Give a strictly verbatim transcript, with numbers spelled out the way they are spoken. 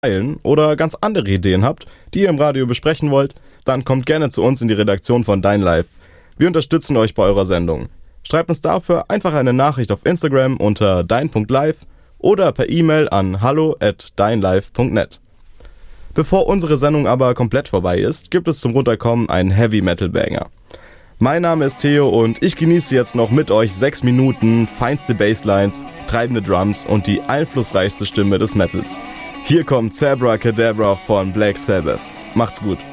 teilen oder ganz andere Ideen habt, die ihr im Radio besprechen wollt, dann kommt gerne zu uns in die Redaktion von Dein Live. Wir unterstützen euch bei eurer Sendung. Schreibt uns dafür einfach eine Nachricht auf Instagram unter dein punkt live oder per E-Mail an hallo at deinlive punkt net. Bevor unsere Sendung aber komplett vorbei ist, gibt es zum Runterkommen einen Heavy-Metal-Banger. Mein Name ist Theo und ich genieße jetzt noch mit euch sechs Minuten feinste Basslines, treibende Drums und die einflussreichste Stimme des Metals. Hier kommt Sabracadabra von Black Sabbath. Macht's gut.